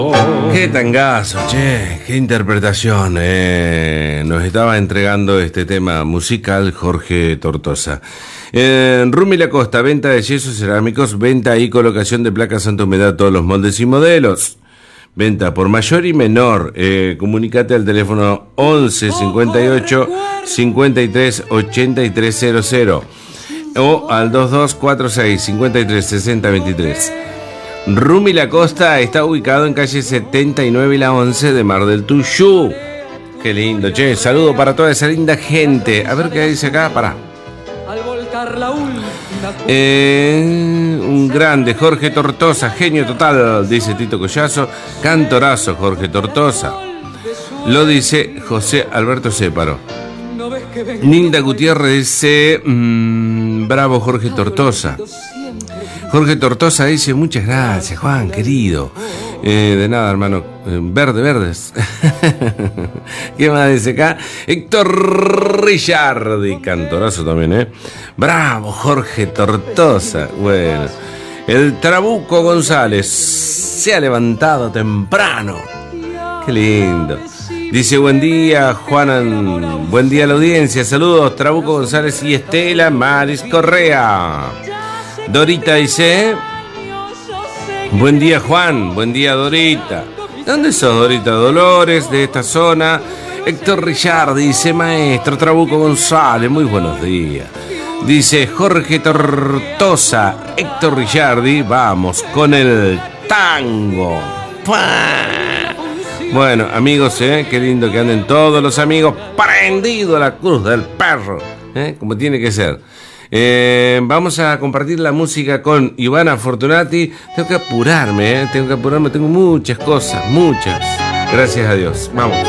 Qué tangazo, che, qué interpretación. Nos estaba entregando este tema musical Jorge Tortosa. Rumi La Costa, venta de yesos cerámicos, venta y colocación de placas anti-humedad, todos los moldes y modelos. Venta por mayor y menor. Comunicate al teléfono 11 58 53 83 00 o al 2246 53 60 23. Rumi La Costa está ubicado en calle 79 y la 11 de Mar del Tuyú. Qué lindo, che. Saludo para toda esa linda gente. A ver qué dice acá, pará. Un grande Jorge Tortosa, genio total, dice Tito Collazo. Cantorazo Jorge Tortosa. Lo dice José Alberto Céparo. Nilda Gutiérrez dice bravo Jorge Tortosa. Jorge Tortosa dice muchas gracias Juan, querido. De nada, hermano. Verdes. ¿Qué más dice acá? Héctor Richardi, cantorazo también, Bravo, Jorge Tortosa. Bueno. El Trabuco González se ha levantado temprano. Qué lindo. Dice buen día, Juanan. Buen día a la audiencia. Saludos, Trabuco González y Estela Maris Correa. Dorita dice: buen día Juan, buen día Dorita. ¿Dónde sos, Dorita? Dolores, de esta zona. Héctor Richard dice: maestro Trabuco González, muy buenos días. Dice Jorge Tortosa: Héctor Richardi, vamos con el tango. ¡Pah! Bueno, amigos, qué lindo que anden todos los amigos prendidos a la cruz del perro, como tiene que ser. Vamos a compartir la música con Ivana Fortunati. Tengo que apurarme, tengo muchas cosas, muchas. Gracias a Dios. Vamos.